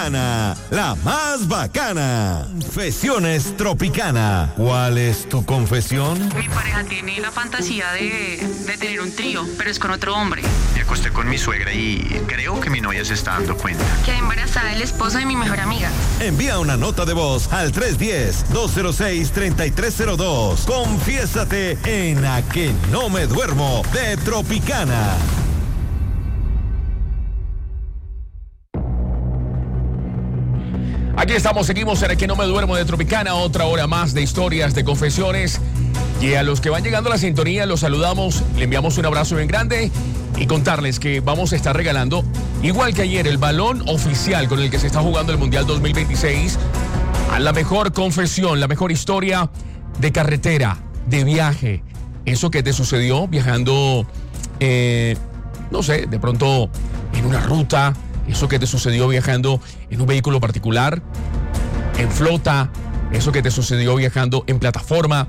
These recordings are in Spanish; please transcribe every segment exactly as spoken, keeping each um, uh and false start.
La más bacana. Confesiones Tropicana. ¿Cuál es tu confesión? Mi pareja tiene la fantasía de, de tener un trío, pero es con otro hombre. Me acosté con mi suegra y creo que mi novia se está dando cuenta. Quedé embarazada del esposo de mi mejor amiga. Envía una nota de voz al tres uno cero, dos cero seis, tres tres cero dos. Confiésate en A Que No Me Duermo de Tropicana. Aquí estamos, seguimos en el Que No Me Duermo de Tropicana, otra hora más de historias, de confesiones. Y a los que van llegando a la sintonía, los saludamos, le enviamos un abrazo bien grande y contarles que vamos a estar regalando, igual que ayer, el balón oficial con el que se está jugando el Mundial dos mil veintiséis a la mejor confesión, la mejor historia de carretera, de viaje. Eso que te sucedió viajando, eh, no sé, de pronto en una ruta. Eso que te sucedió viajando en un vehículo particular, en flota, eso que te sucedió viajando en plataforma,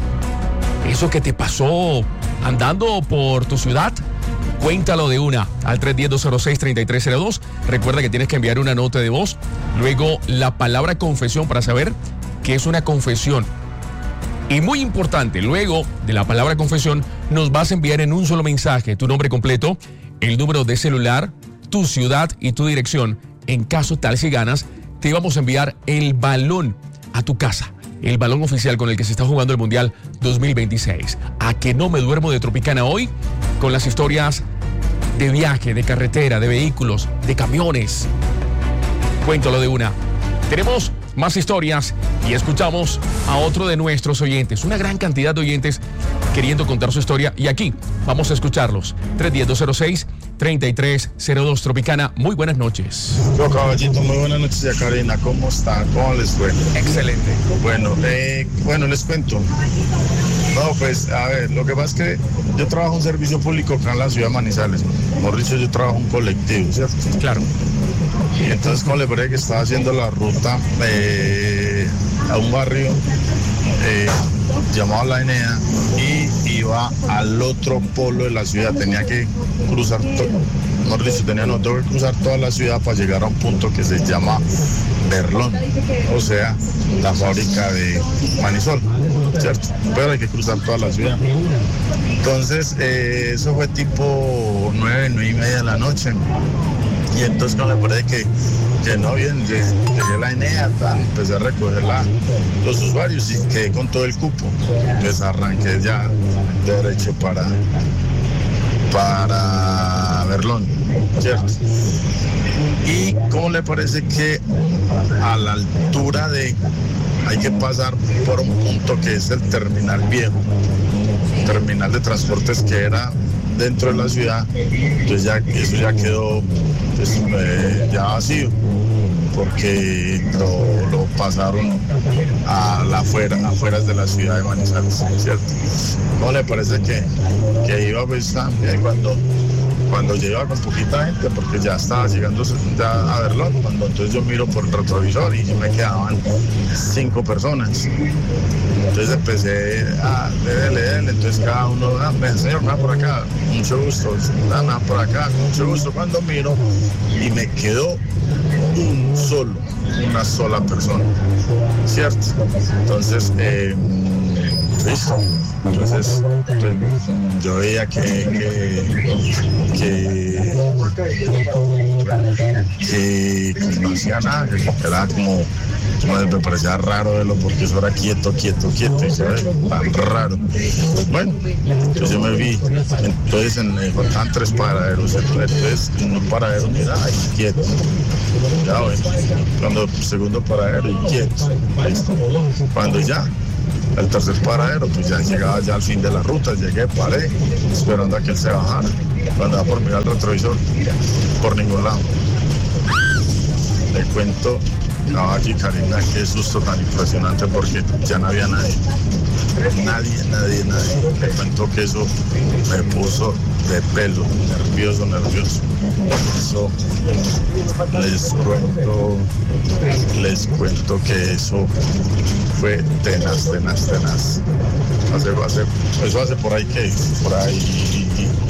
eso que te pasó andando por tu ciudad, cuéntalo de una al tres uno cero, dos cero seis, tres tres cero dos. Recuerda que tienes que enviar una nota de voz, luego la palabra confesión para saber qué es una confesión. Y muy importante, luego de la palabra confesión, nos vas a enviar en un solo mensaje tu nombre completo, el número de celular, tu ciudad y tu dirección. En caso tal si ganas, te vamos a enviar el balón a tu casa, el balón oficial con el que se está jugando el Mundial dos mil veintiséis. A Que No Me Duermo de Tropicana hoy, con las historias de viaje, de carretera, de vehículos, de camiones. Cuéntalo de una. Tenemos más historias y escuchamos a otro de nuestros oyentes, una gran cantidad de oyentes queriendo contar su historia, y aquí vamos a escucharlos. tres uno cero, dos cero seis, tres tres cero dos. Tropicana, muy buenas noches. Yo, caballito, muy buenas noches, ya Karina, ¿cómo están? ¿Cómo les fue? Excelente. Bueno, eh, bueno, les cuento. No, pues, a ver, lo que pasa es que yo trabajo en servicio público acá en la ciudad de Manizales. Por dicho, yo trabajo en un colectivo, ¿cierto? Claro. Y entonces, como le parece que estaba haciendo la ruta eh, a un barrio eh, llamado La Enea, y iba al otro polo de la ciudad, tenía que cruzar todo, mejor dicho, tenía no, tengo que cruzar toda la ciudad para llegar a un punto que se llama Berlón, o sea, la fábrica de Manisol, ¿cierto? Pero hay que cruzar toda la ciudad. Entonces, eh, eso fue tipo nueve, nueve y media de la noche. Y entonces cuando me parece que, que no bien, llegué a la Enea, tan, empecé a recoger la, los usuarios y quedé con todo el cupo. Entonces arranqué ya derecho para, para Berlón, ¿cierto? Y cómo le parece que a la altura de, hay que pasar por un punto que es el terminal viejo, terminal de transportes que era dentro de la ciudad, entonces ya eso ya quedó pues, eh, ya vacío, porque lo, lo pasaron a la afuera, afueras de la ciudad de Manizales, ¿cierto? ¿No le parece que, que iba pues también cuando cuando llegaba con poquita gente, porque ya estaba llegando ya a Berlón, cuando entonces yo miro por el retrovisor y me quedaban cinco personas. Entonces empecé a dele, dele, entonces cada uno, ah, señor, nada por acá, mucho gusto, nada por acá, mucho gusto. Cuando miro y me quedó un solo, una sola persona, ¿cierto? Entonces, eh, listo. Entonces, pues, yo veía que, que, que, que, que no hacía nada, que era como, como me parecía raro verlo, porque eso era quieto, quieto, quieto, y ¿sabes? Tan raro. Bueno, entonces yo me vi, entonces en, eh, faltaban tres paraderos, entonces en un paradero, mira, ay, quieto. Ya bueno, cuando el segundo paradero y quieto, listo. Cuando ya el tercer paradero, pues ya llegaba ya al fin de la ruta, llegué, paré, esperando a que él se bajara. Cuando va por mirar el retrovisor, por ningún lado. Le cuento, caballo y Karina, qué susto tan impresionante, porque ya no había nadie. Nadie, nadie, nadie. Le cuento que eso me puso de pelo, nervioso, nervioso. Eso, les cuento, les cuento que eso fue tenaz, tenaz, tenaz. Hace, hace, eso hace por ahí que, por ahí,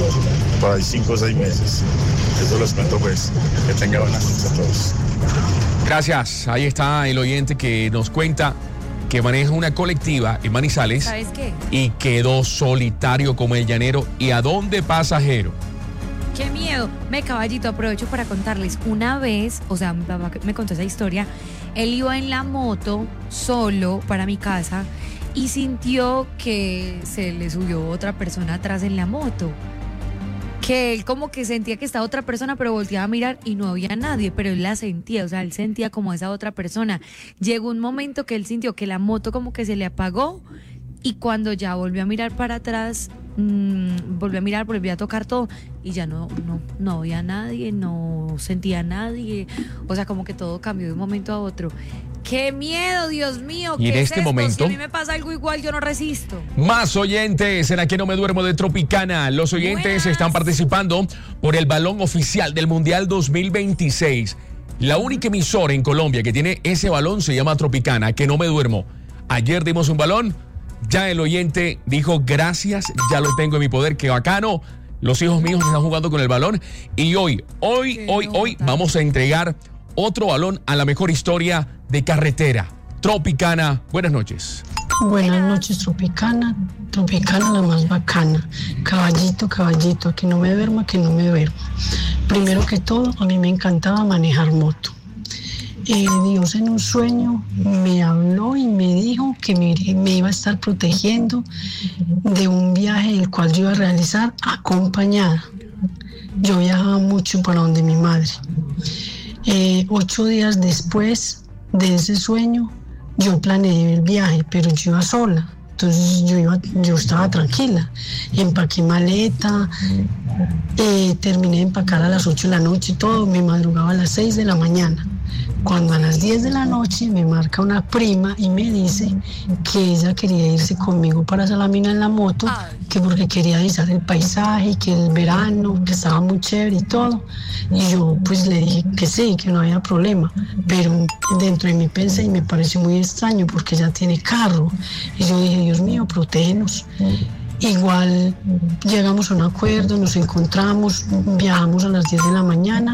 por ahí cinco o seis meses. Eso les cuento pues, que tengan buenas noches a todos. Gracias. Ahí está el oyente que nos cuenta que maneja una colectiva en Manizales. ¿Sabes qué? Y quedó solitario como el llanero. ¿Y a dónde pasajero? ¡Qué miedo! Me Caballito, aprovecho para contarles. Una vez, o sea, mi papá me contó esa historia, él iba en la moto solo para mi casa y sintió que se le subió otra persona atrás en la moto. Que él como que sentía que estaba otra persona, pero volteaba a mirar y no había nadie, pero él la sentía, o sea, él sentía como esa otra persona. Llegó un momento que él sintió que la moto como que se le apagó y cuando ya volvió a mirar para atrás, mmm, volvió a mirar, volvió a tocar todo y ya no, no, no había nadie, no sentía a nadie, o sea, como que todo cambió de un momento a otro. ¡Qué miedo, Dios mío! Y ¿qué en es este esto? momento, si a mí me pasa algo igual, yo no resisto. Más oyentes en Aquí No Me Duermo de Tropicana. Los oyentes Buenas. están participando por el balón oficial del Mundial dos mil veintiséis. La única emisora en Colombia que tiene ese balón se llama Tropicana, Que No Me Duermo. Ayer dimos un balón, ya el oyente dijo gracias, ya lo tengo en mi poder, qué bacano. Los hijos míos están jugando con el balón y hoy, hoy, Qué hoy, nota. hoy vamos a entregar otro balón a la mejor historia de carretera. Tropicana, buenas noches. Buenas noches, Tropicana. Tropicana la más bacana. Caballito, caballito, que no me duerma, que no me duerma. Primero que todo, a mí me encantaba manejar moto. Eh, Dios en un sueño me habló y me dijo que me, me iba a estar protegiendo de un viaje el cual yo iba a realizar acompañada. Yo viajaba mucho para donde mi madre. Eh, ocho días después de ese sueño, yo planeé el viaje, pero yo iba sola. Entonces yo, iba, yo estaba tranquila. Empaqué maleta, eh, terminé de empacar a las ocho de la noche y todo. Me madrugaba a las seis de la mañana. Cuando a las diez de la noche me marca una prima y me dice que ella quería irse conmigo para Salamina en la moto, que porque quería avisar el paisaje, que el verano, que estaba muy chévere y todo. Y yo pues le dije que sí, que no había problema. Pero dentro de mí pensé y me pareció muy extraño porque ella tiene carro. Y yo dije, Dios mío, protégenos. Igual llegamos a un acuerdo, nos encontramos, viajamos a las diez de la mañana.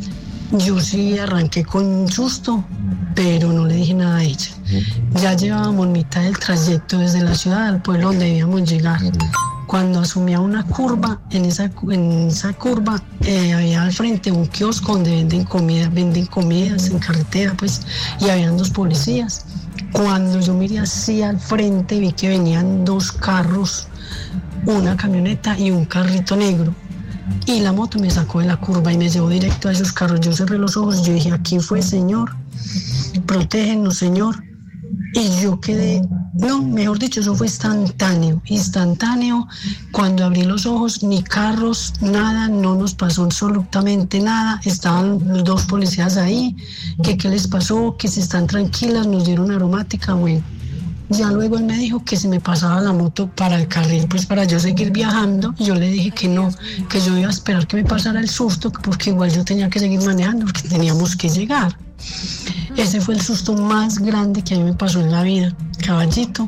Yo sí arranqué con un susto, pero no le dije nada a ella. Ya llevábamos mitad del trayecto desde la ciudad al pueblo donde debíamos llegar. Cuando asumía una curva, en esa, en esa curva eh, había al frente un kiosco donde venden comida, venden comidas en carretera, pues, y habían dos policías. Cuando yo miré así al frente, vi que venían dos carros, una camioneta y un carrito negro. Y la moto me sacó de la curva y me llevó directo a esos carros. Yo cerré los ojos, yo dije, aquí fue, Señor, protégenos, Señor. Y yo quedé, no, mejor dicho, eso fue instantáneo, instantáneo. Cuando abrí los ojos, ni carros, nada, no nos pasó absolutamente nada. Estaban los dos policías ahí, que qué les pasó, que si están tranquilas, nos dieron aromática, bueno. Ya luego él me dijo que se me pasaba la moto para el carril, pues para yo seguir viajando. Yo le dije que no, que yo iba a esperar que me pasara el susto, porque igual yo tenía que seguir manejando, porque teníamos que llegar. Ese fue el susto más grande que a mí me pasó en la vida. Caballito,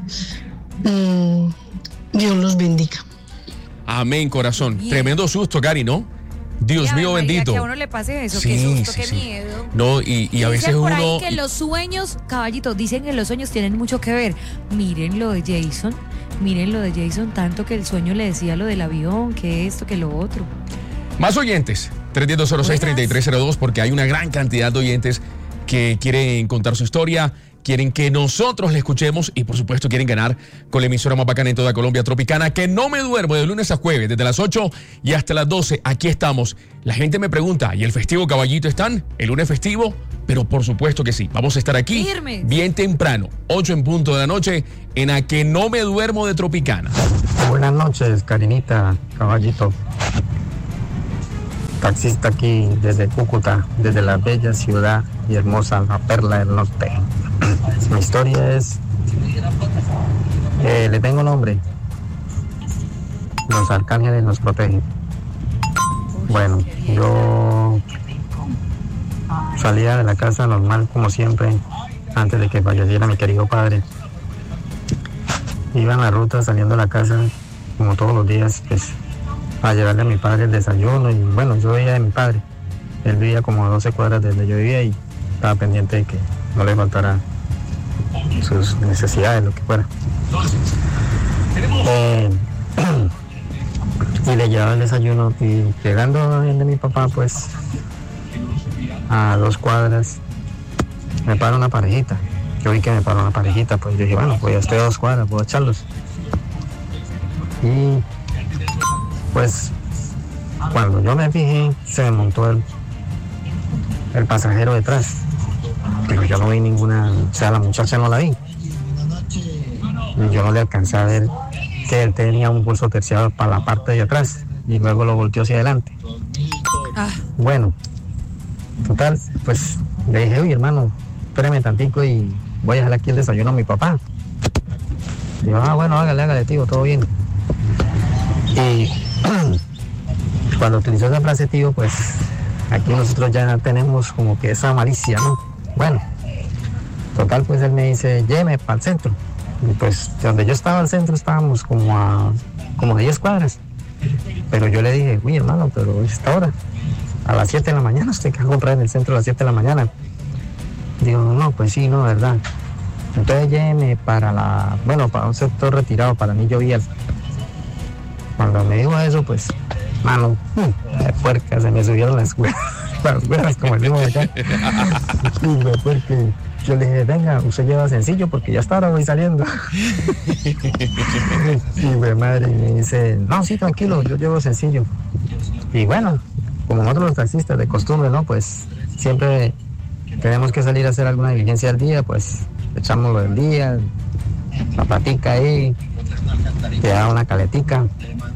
mmm, Dios los bendiga. Amén, corazón. Bien. Tremendo susto, Cari, ¿no? Dios Ay, mío María, bendito. que a uno le pase eso, Sí, qué susto, sí, qué sí. miedo. No, y, y a veces Dicen por uno... ahí que los sueños, caballito, dicen que los sueños tienen mucho que ver. Miren lo de Jason, miren lo de Jason, tanto que el sueño le decía lo del avión, que esto, que lo otro. Más oyentes, tres uno cero, cero seis, tres tres cero dos, porque hay una gran cantidad de oyentes que quieren contar su historia, quieren que nosotros le escuchemos y por supuesto quieren ganar con la emisora más bacana en toda Colombia, Tropicana, Que No Me Duermo, de lunes a jueves, desde las ocho y hasta las doce. Aquí estamos. La gente me pregunta, ¿y el festivo, Caballito, están? ¿El lunes festivo? Pero por supuesto que sí. Vamos a estar aquí Firmes. bien temprano, ocho en punto de la noche, en A Que No Me Duermo de Tropicana. Buenas noches, Karinita, Caballito. Taxista aquí desde Cúcuta, desde la bella ciudad y hermosa La Perla del Norte. Mi historia es, eh, le tengo nombre, Los Arcángeles Nos Protegen. Bueno, yo salía de la casa normal como siempre, antes de que falleciera mi querido padre. Iba en la ruta saliendo de la casa, como todos los días, pues, a llevarle a mi padre el desayuno. Y bueno, yo veía a mi padre, él vivía como a doce cuadras de donde yo vivía y estaba pendiente de que no le faltara sus necesidades, lo que fuera. Eh, y le llevaba el desayuno y llegando de mi papá, pues a dos cuadras me para una parejita. Yo vi que me paró una parejita, pues yo dije, bueno, pues ya estoy a dos cuadras, puedo echarlos. Y pues cuando yo me fijé, se me montó el, el pasajero detrás. Pero yo no vi ninguna, o sea, la muchacha no la vi. Y yo no le alcancé a ver que él tenía un bolso terciado para la parte de atrás y luego lo volteó hacia adelante. Ah. Bueno, total, pues le dije, uy, hermano, espérame tantico y voy a dejar aquí el desayuno a mi papá. Y yo, ah, bueno, hágale, hágale, tío, todo bien. Y cuando utilizó esa frase, tío, pues aquí nosotros ya tenemos como que esa malicia, ¿no? Bueno, total, pues él me dice, lléveme para el centro. Y pues de donde yo estaba al centro estábamos como a como a diez cuadras. Pero yo le dije, uy, hermano, pero es esta hora. A las siete de la mañana, usted que va a comprar en el centro a las siete de la mañana. Digo, no, pues sí, no, verdad. Entonces lléveme para la, bueno, para un sector retirado, para Anillo Vial. Cuando me dijo eso, pues, mano, de puerca, se me subieron las huevas, las huevas, como decimos acá. Y de puerca, yo le dije, venga, usted lleva sencillo porque ya está, ahora voy saliendo. Y mi madre me dice, no, sí, tranquilo, yo llevo sencillo. Y bueno, como nosotros los taxistas de costumbre, ¿no? Pues siempre tenemos que salir a hacer alguna diligencia al día, pues echamos lo del día, la patica ahí, te da una caletica.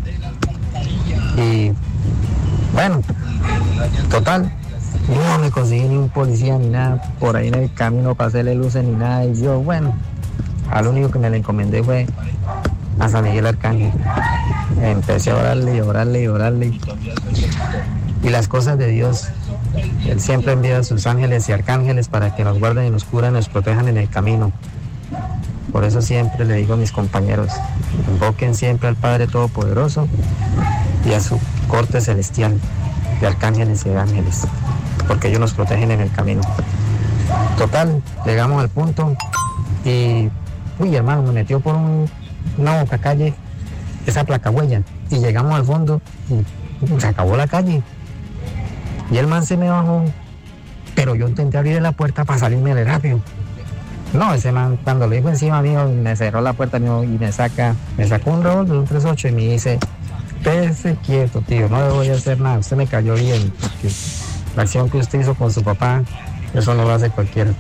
Y bueno, total, no me conseguí ni un policía ni nada por ahí en el camino para hacerle luces ni nada. Y yo, bueno, al único que me le encomendé fue a San Miguel Arcángel. Empecé a orarle y orarle y orarle. Y las cosas de Dios, Él siempre envía a sus ángeles y arcángeles para que nos guarden y nos curan y nos protejan en el camino. Por eso siempre le digo a mis compañeros, invoquen siempre al Padre Todopoderoso y a su corte celestial de arcángeles y de ángeles, porque ellos nos protegen en el camino. Total, llegamos al punto y, uy, hermano, me metió por un, una boca calle, esa placa huella, y llegamos al fondo y se acabó la calle. Y el man se me bajó, pero yo intenté abrir la puerta para salirme de rápido. No, ese man, cuando lo dijo encima mío, me cerró la puerta mío y me saca, me sacó un revólver, un tres ocho y me dice, estése quieto, tío, no le voy a hacer nada, usted me cayó bien, porque la acción que usted hizo con su papá, eso no lo hace cualquiera.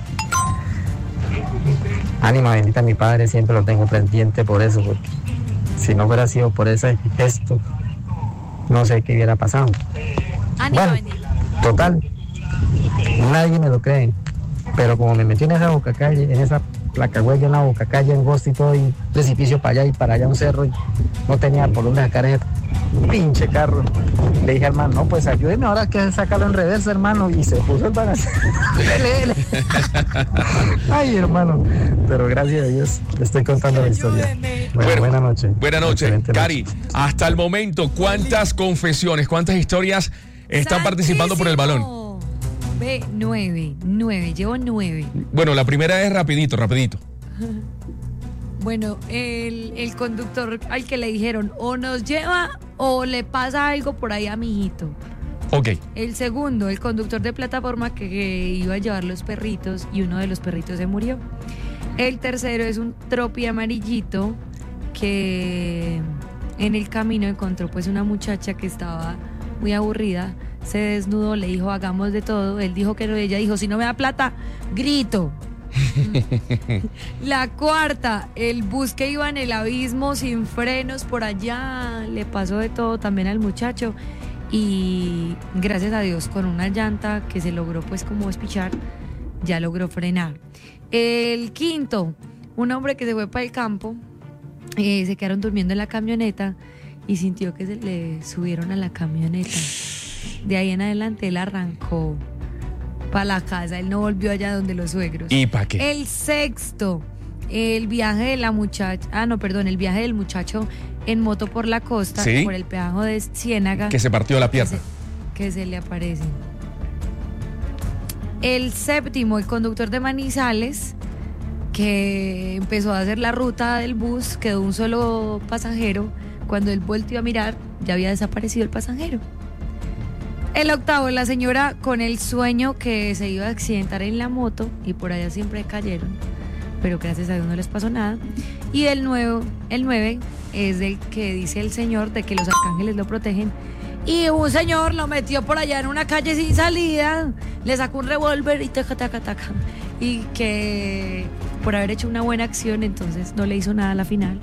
Ánima bendita, mi padre, siempre lo tengo pendiente por eso, porque si no hubiera sido por ese gesto, no sé qué hubiera pasado. Ánima bueno, bendita. Total, nadie me lo cree, pero como me metí en esa boca calle, en esa placa huella, en la boca calle, en Gosto y todo, y precipicio para allá y para allá un cerro, y no tenía por dónde sacar ese pinche carro. Le dije al hermano, no, pues ayúdeme ahora que sacarlo en reversa, hermano, y se puso el bagaje. Ay, hermano, pero gracias a Dios le estoy contando la historia. Bueno, bueno, buena noche. Buena noche, Cari. Hasta el momento, ¿cuántas confesiones, cuántas historias están participando por el balón? Ve, nueve, nueve, llevo nueve. Bueno, la primera es rapidito, rapidito. Bueno, el, el conductor al que le dijeron o nos lleva o le pasa algo por ahí a mi hijito. Ok. El segundo, el conductor de plataforma que, que iba a llevar los perritos y uno de los perritos se murió. El tercero es un tropi amarillito que en el camino encontró pues una muchacha que estaba muy aburrida, se desnudó, le dijo hagamos de todo, él dijo que no, ella dijo si no me da plata, grito. La cuarta, el bus que iba en el abismo sin frenos por allá, le pasó de todo también al muchacho y gracias a Dios con una llanta que se logró pues como espichar, ya logró frenar. El quinto, un hombre que se fue para el campo, eh, se quedaron durmiendo en la camioneta y sintió que se le subieron a la camioneta. De ahí en adelante él arrancó para la casa, él no volvió allá donde los suegros. ¿Y para qué? El sexto, el viaje de la muchacha, ah no, perdón, el viaje del muchacho en moto por la costa, ¿sí? Por el peajo de Ciénaga. Que se partió la pierna. Que se, que se le aparece. El séptimo, el conductor de Manizales, que empezó a hacer la ruta del bus, quedó un solo pasajero. Cuando él volteó a mirar, ya había desaparecido el pasajero. El octavo, la señora con el sueño que se iba a accidentar en la moto y por allá siempre cayeron, pero gracias a Dios no les pasó nada. Y el nuevo, el nueve es el que dice el señor de que los arcángeles lo protegen y un señor lo metió por allá en una calle sin salida, le sacó un revólver y taca, taca, taca, y que por haber hecho una buena acción entonces no le hizo nada a la final.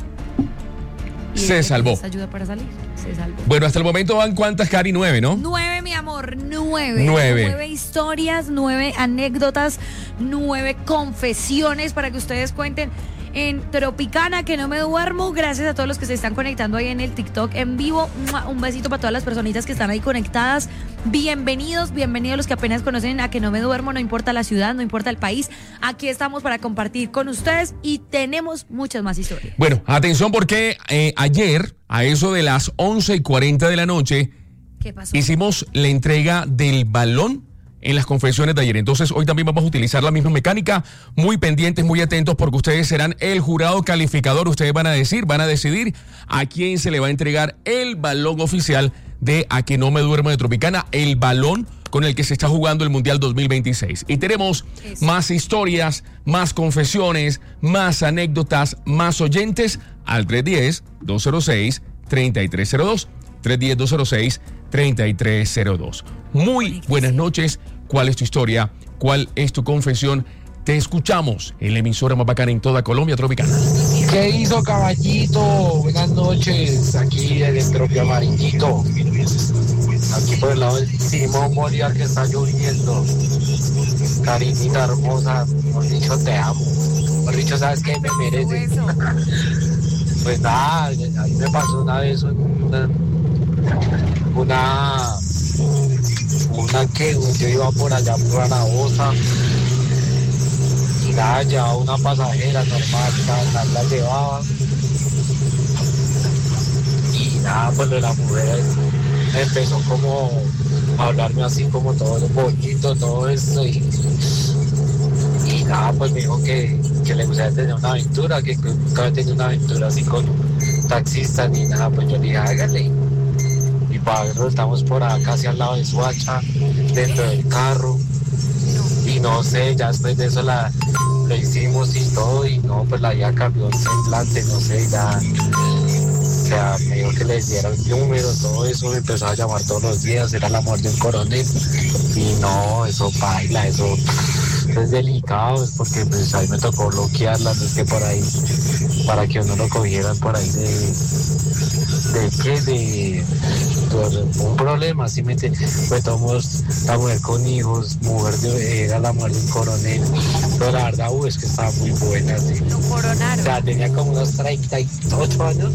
Y se salvó. Ayuda para salir. Se salvó. Bueno, hasta el momento van cuántas, Cari, nueve, ¿no? Nueve, mi amor, nueve. Nueve. Nueve historias, nueve anécdotas, nueve confesiones para que ustedes cuenten en Tropicana, que no me duermo. Gracias a todos los que se están conectando ahí en el TikTok en vivo. Un besito para todas las personitas que están ahí conectadas. Bienvenidos, bienvenidos los que apenas conocen a Que No Me Duermo. No importa la ciudad, no importa el país. Aquí estamos para compartir con ustedes y tenemos muchas más historias. Bueno, atención porque eh, ayer, a eso de las once y cuarenta de la noche, ¿qué pasó? Hicimos la entrega del balón en las confesiones de ayer. Entonces, hoy también vamos a utilizar la misma mecánica. Muy pendientes, muy atentos, porque ustedes serán el jurado calificador. Ustedes van a decir, van a decidir a quién se le va a entregar el balón oficial de A Que No Me Duermo de Tropicana, el balón con el que se está jugando el Mundial dos mil veintiséis. Y tenemos Eso. más historias, más confesiones, más anécdotas, más oyentes al tres uno cero, dos cero seis, tres tres cero dos. tres uno cero, dos cero seis, tres tres cero dos. Muy buenas noches. ¿Cuál es tu historia? ¿Cuál es tu confesión? Te escuchamos en la emisora más bacana en toda Colombia, Tropicana. ¿Qué hizo, caballito? Buenas noches, aquí desde el propio Amarillito. Aquí por el lado del Simón Bolívar que está lloviendo. Cariñita hermosa, por dicho te amo. Por dicho, ¿sabes qué me mereces? Pues nada, a mí me pasó una vez una... Una... Una que yo iba por allá por Zaragoza y nada, llevaba una pasajera normal, nada, la llevaba y nada, pues de la mujer empezó como a hablarme así como todo el bollito, todo eso y, y nada, pues me dijo que, que le gustaría tener una aventura, que nunca había tenido una aventura así con un taxista ni nada, pues yo le dije, hágale. Y para verlo estamos por acá casi al lado de Suacha, dentro del carro. Y no sé, ya después de eso la, lo hicimos y todo, y no, pues la vida cambió el semblante, no sé, ya. O sea, me dijo que le diera el número, todo eso, me empezó a llamar todos los días, era el amor de un coronel. Y no, eso baila, eso es delicado, es porque pues ahí me tocó bloquearla, no es que por ahí, para que uno lo cogieran por ahí de, de qué, de, por un problema, así me entiendes, pues tomamos la mujer con hijos, mujer de, era la mujer de un coronel, pero la verdad, uy, es que estaba muy buena, sí. Lo coronaron. O sea, tenía como unos treinta y ocho años,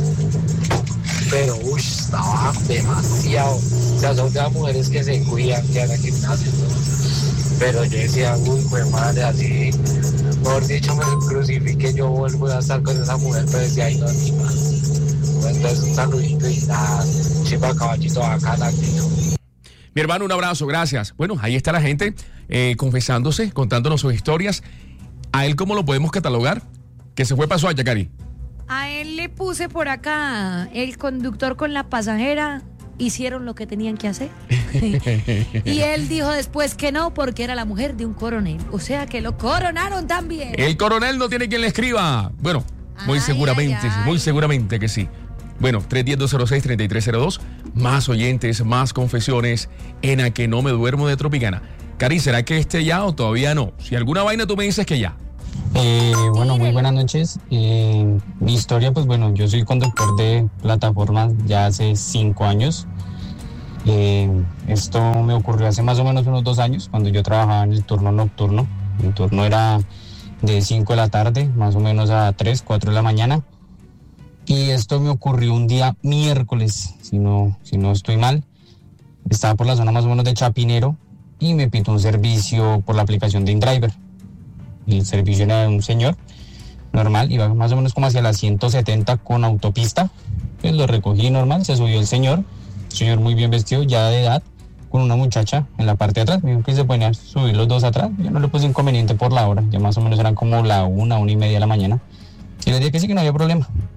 pero uy, estaba demasiado, o sea, son de las mujeres que se cuidan, que hagan gimnasio, ¿no? Pero yo decía, uy, pues madre, así, mejor dicho, me crucifique, yo vuelvo a estar con esa mujer, pero decía, ahí no, ni más. Entonces, un saludito y nada, chipa, caballito, bacana, tío. Mi hermano, un abrazo, gracias. Bueno, ahí está la gente eh, confesándose, contándonos sus historias. ¿A él cómo lo podemos catalogar? ¿Qué se fue pasó allá, Cari? A él le puse por acá, el conductor con la pasajera hicieron lo que tenían que hacer. Y él dijo después que no, porque era la mujer de un coronel. O sea que lo coronaron también. El coronel no tiene quien le escriba. Bueno, muy ay, seguramente, ay, ay. muy seguramente que sí. Bueno, tres uno cero, dos cero seis, tres tres cero dos. Más oyentes, más confesiones en A Que No Me Duermo de Tropicana. Cari, ¿será que este ya o todavía no? Si alguna vaina tú me dices que ya. Eh, bueno, muy buenas noches. Eh, mi historia, pues bueno, yo soy conductor de plataformas ya hace cinco años. Eh, esto me ocurrió hace más o menos unos dos años, cuando yo trabajaba en el turno nocturno. El turno era de cinco de la tarde, más o menos a tres, cuatro de la mañana. Y esto me ocurrió un día miércoles, si no, si no estoy mal. Estaba por la zona más o menos de Chapinero y me pitó un servicio por la aplicación de InDriver. El servicio era de un señor normal, iba más o menos como hacia las ciento setenta con autopista. Pues lo recogí normal, se subió el señor, el señor muy bien vestido, ya de edad, con una muchacha en la parte de atrás. Me dijo que se podían subir los dos atrás. Yo no le puse inconveniente por la hora. Ya más o menos eran como la una, una y media de la mañana. Y le dije que sí, que no había problema.